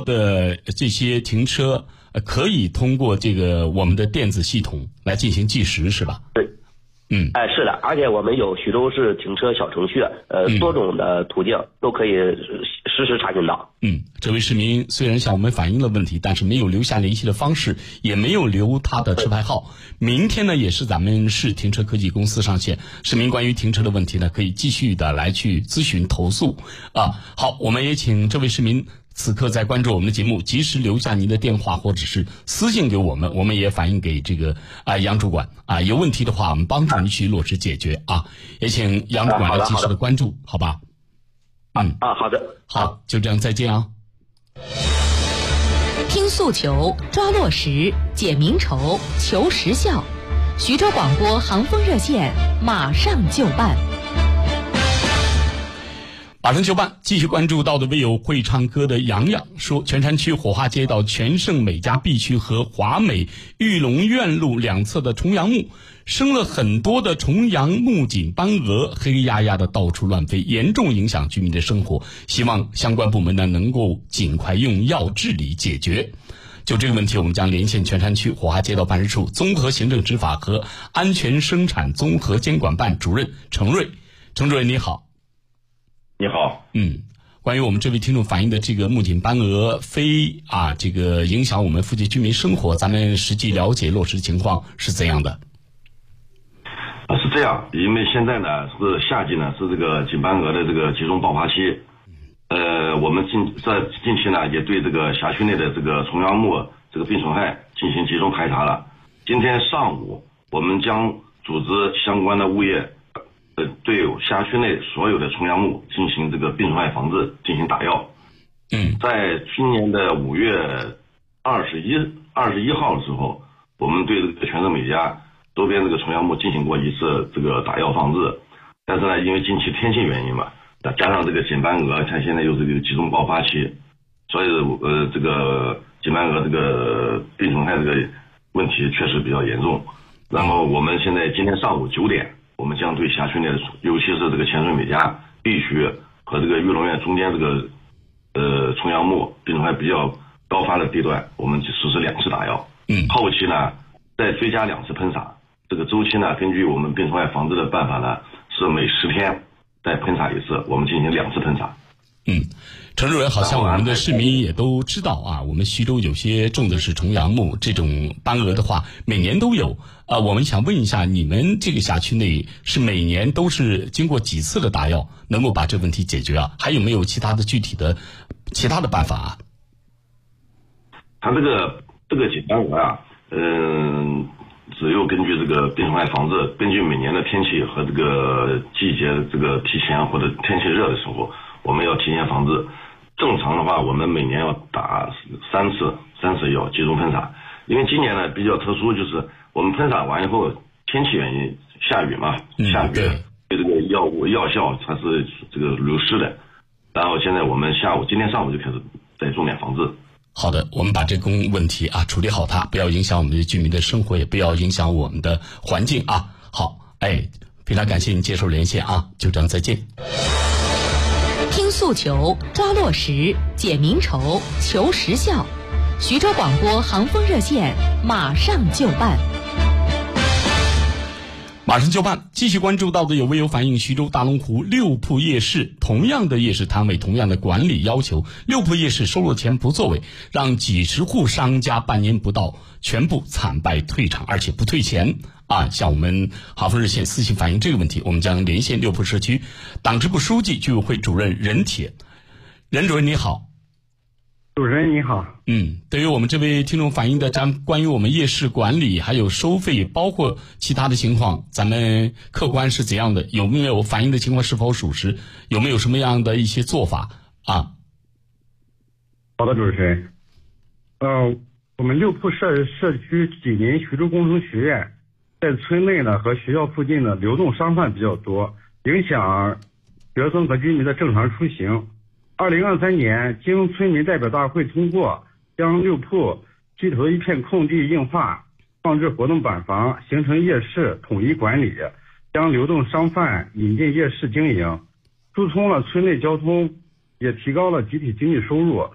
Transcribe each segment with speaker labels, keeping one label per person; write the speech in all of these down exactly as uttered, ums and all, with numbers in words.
Speaker 1: 的这些停车呃可以通过这个我们的电子系统来进行计时，是吧？
Speaker 2: 对。
Speaker 1: 嗯，
Speaker 2: 哎，是的，而且我们有徐州市停车小程序，呃，
Speaker 1: 嗯、
Speaker 2: 多种的途径都可以实时查询到。
Speaker 1: 嗯，这位市民虽然向我们反映了问题，但是没有留下联系的方式，也没有留他的车牌号。明天呢，也是咱们市停车科技公司上线，市民关于停车的问题呢，可以继续的来去咨询投诉啊。好，我们也请这位市民此刻在关注我们的节目，及时留下您的电话或者是私信给我们，我们也反映给这个啊杨主管啊，有问题的话，我们帮助您去落实解决啊。也请杨主管来及时的关注，好吧？嗯
Speaker 2: 啊，好的，
Speaker 1: 好，就这样，再见啊。
Speaker 3: 听诉求，抓落实，解民愁，求实效。徐州广播航风热线马上就办。
Speaker 1: 马上就办，继续关注到的微友会唱歌的洋洋说，全山区火化街道全盛美家 B 区和华美玉龙院路两侧的重阳木生了很多的重阳木槿斑蛾，黑压压的到处乱飞，严重影响居民的生活，希望相关部门呢能够尽快用药治理解决。就这个问题，我们将连线全山区火化街道办事处综合行政执法和安全生产综合监管办主任程瑞。程主任你好。
Speaker 4: 你好。
Speaker 1: 嗯，关于我们这位听众反映的这个木槿斑蛾飞啊，这个影响我们附近居民生活，咱们实际了解落实情况是怎样的？
Speaker 4: 啊，是这样，因为现在呢是夏季呢，是这个锦斑蛾的这个集中爆发期。呃，我们近在近期呢也对这个辖区内的这个重阳木这个病虫害进行集中排查了。今天上午，我们将组织相关的物业。呃，对辖区内所有的重阳木进行这个病虫害防治，进行打药。
Speaker 1: 嗯，
Speaker 4: 在今年的五月二十一二十一号的时候，我们对这个全盛美家周边这个重阳木进行过一次这个打药防治。但是呢，因为近期天气原因嘛，加上这个锦斑蛾，它现在又是这个集中爆发期，所以呃，这个锦斑蛾这个病虫害这个问题确实比较严重。然后我们现在今天上午九点。我们将对辖区内的，尤其是这个前顺美家 B 区和这个玉龙院中间这个呃重阳木病虫害比较高发的地段，我们实施两次打药。
Speaker 1: 嗯，
Speaker 4: 后期呢再追加两次喷洒。这个周期呢，根据我们病虫害防治的办法呢，是每十天再喷洒一次，我们进行两次喷洒。
Speaker 1: 嗯，程主任，好像我们的市民也都知道啊，我们徐州有些种的是重阳木，这种斑蛾的话每年都有啊、呃。我们想问一下，你们这个辖区内是每年都是经过几次的打药，能够把这问题解决啊？还有没有其他的具体的其他的办法啊？
Speaker 4: 它这个这个锦斑蛾啊，嗯、呃，只有根据这个病虫害防治，根据每年的天气和这个季节这个提前或者天气热的时候。我们要提前防治，正常的话，我们每年要打三次三次药集中喷洒。因为今年呢比较特殊，就是我们喷洒完以后，天气原因下雨嘛，下雨对这个药物药效它是这个流失的。然后现在我们下午今天上午就开始在重点防治。
Speaker 1: 好的，我们把这个问题啊处理好它，不要影响我们的居民的生活，也不要影响我们的环境啊。好，哎，非常感谢您接受连线啊，就这样，再见。
Speaker 3: 听诉求，抓落实，解民愁，求实效。徐州广播航风热线马上就办。
Speaker 1: 马上就办，继续关注到的有微友反映，徐州大龙湖六铺夜市，同样的夜市摊位，同样的管理要求，六铺夜市收了钱不作为，让几十户商家半年不到全部惨败退场，而且不退钱啊！向我们航风热线私信反映这个问题，我们将连线六铺社区党支部书记、居委会主任任铁。任主任你好。
Speaker 5: 主持人你好。
Speaker 1: 嗯，对于我们这位听众反映的咱关于我们夜市管理还有收费包括其他的情况，咱们客观是怎样的？有没有反映的情况是否属实？有没有什么样的一些做法啊？
Speaker 5: 好的，主持人。呃，我们六铺社社区紧邻徐州工程学院，在村内呢和学校附近呢流动商贩比较多，影响学生和居民的正常出行。二零二三年，经村民代表大会通过，将六铺西头一片空地硬化，放置活动板房，形成夜市统一管理，将流动商贩引进夜市经营，疏通了村内交通，也提高了集体经济收入。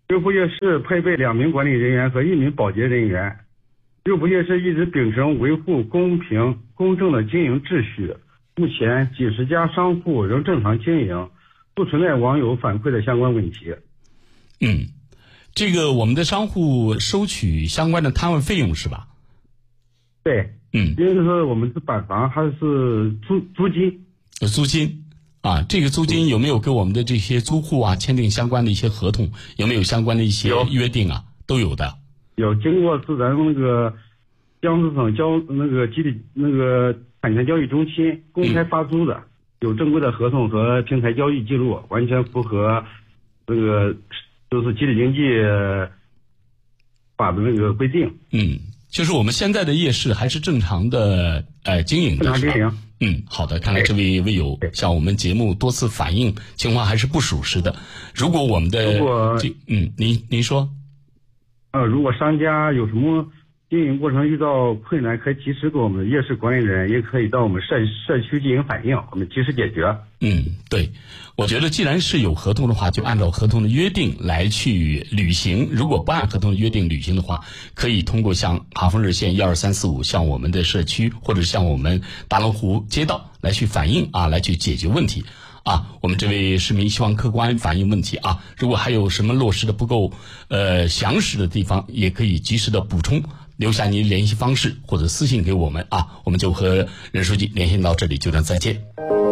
Speaker 5: 六铺夜市配备两名管理人员和一名保洁人员。六铺夜市一直秉承维护公平公正的经营秩序，目前几十家商户仍正常经营，不存在网友反馈的相关问题。
Speaker 1: 嗯，这个我们的商户收取相关的摊位费用是吧？
Speaker 5: 对，
Speaker 1: 嗯，
Speaker 5: 因为是我们是板房，还是租租金？
Speaker 1: 租金啊，这个租金有没有跟我们的这些租户啊签订相关的一些合同？有没有相关的一些约定啊？都有的。
Speaker 5: 有，经过是咱们那个江苏省交那个集体那个产权交易中心公开发租的，嗯、有正规的合同和平台交易记录，完全符合这个就是集体经济法的那个规定。
Speaker 1: 嗯，就是我们现在的夜市还是正常的呃经营的，
Speaker 5: 正常经营。
Speaker 1: 嗯，好的，看来这位微友向我们节目多次反映情况还是不属实的。如果我们的
Speaker 5: 如果
Speaker 1: 嗯，您您说。
Speaker 5: 呃，如果商家有什么经营过程遇到困难，可以及时给我们夜市管理人，也可以到我们社社区进行反映，我们及时解决。
Speaker 1: 嗯，对，我觉得既然是有合同的话，就按照合同的约定来去履行。如果不按合同的约定履行的话，可以通过向航风热线一二三四五，向我们的社区或者向我们大龙湖街道来去反映啊，来去解决问题。啊，我们这位市民希望客观反映问题啊，如果还有什么落实的不够呃详实的地方，也可以及时的补充，留下您联系方式或者私信给我们啊，我们就和任书记连线到这里，就这样再见。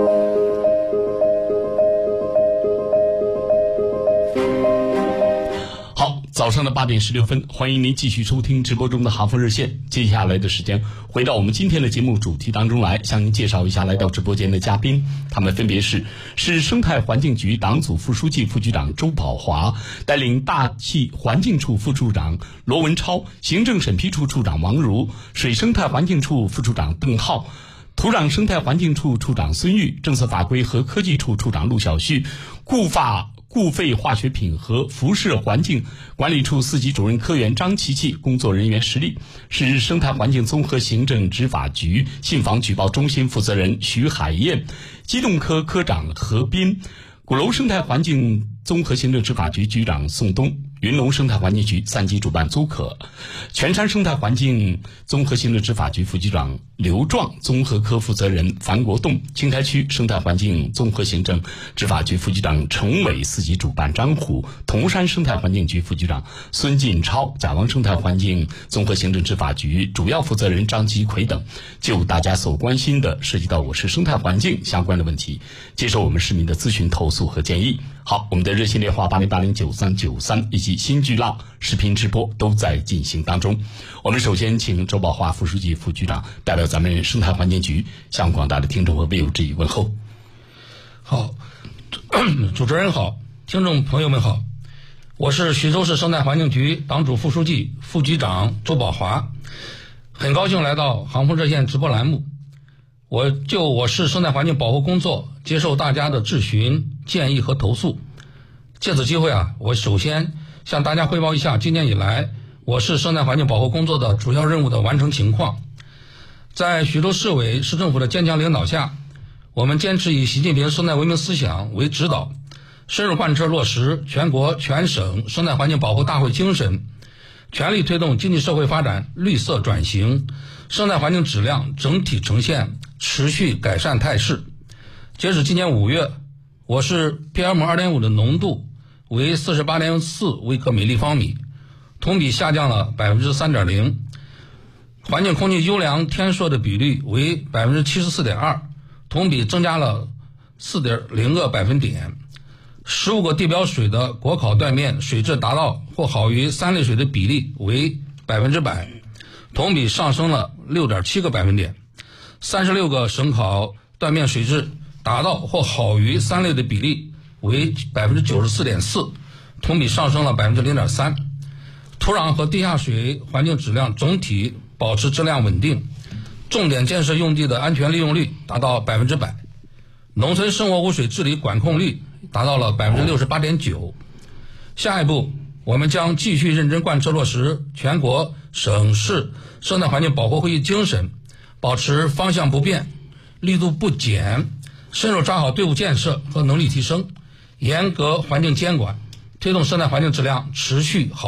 Speaker 1: 早上的八点十六分，欢迎您继续收听直播中的航风热线。接下来的时间，回到我们今天的节目主题当中来，向您介绍一下来到直播间的嘉宾，他们分别是市生态环境局党组副书记、副局长周宝华，带领大气环境处副处长罗文超，行政审批处处长王如，水生态环境处副处长邓浩，土壤生态环境处处长孙玉，政策法规和科技处处长陆小旭，固发固废化学品和辐射环境管理处四级主任科员张琪琪，工作人员实力，市生态环境综合行政执法局信访举报中心负责人徐海燕，机动科科长何斌，鼓楼生态环境综合行政执法局局长宋东，云龙生态环境局三级主办邹可，全山生态环境综合行政执法局副局长刘壮，综合科负责人樊国栋，青台区生态环境综合行政执法局副局长陈伟，四级主办张虎，铜山生态环境局副局长孙进超，甲王生态环境综合行政执法局主要负责人张吉奎等，就大家所关心的涉及到我市生态环境相关的问题，接受我们市民的咨询投诉和建议。好，我们的热线电话八零八零九三九三以及新巨浪视频直播都在进行当中。我们首先请周宝华副书记、副局长代表咱们生态环境局向广大的听众和微友致以问候。
Speaker 6: 好，主持人好，听众朋友们好，我是徐州市生态环境局党组副书记、副局长周宝华，很高兴来到航风热线直播栏目。我就我市生态环境保护工作接受大家的质询、建议和投诉。借此机会啊，我首先向大家汇报一下今年以来我市生态环境保护工作的主要任务的完成情况。在徐州市委市政府的坚强领导下，我们坚持以习近平生态文明思想为指导，深入贯彻落实全国全省生态环境保护大会精神，全力推动经济社会发展绿色转型，生态环境质量整体呈现持续改善态势。截止今年五月，我市 P M 二点五 的浓度为 四十八点四 微克每立方米，同比下降了 百分之三点零， 环境空气优良天数的比率为 百分之七十四点二， 同比增加了 四点零 个百分点。十五个地表水的国考断面水质达到或好于三类水的比例为百分之百，同比上升了 六点七 个百分点。三十六个省考断面水质达到或好于三类的比例为 百分之九十四点四， 同比上升了 百分之零点三。 土壤和地下水环境质量总体保持质量稳定，重点建设用地的安全利用率达到百分之百，农村生活污水治理管控率达到了 百分之六十八点九。 下一步我们将继续认真贯彻落实全国省市生态环境保护会议精神，保持方向不变、力度不减，深入抓好队伍建设和能力提升，严格环境监管， 推动生态环境质量持续好。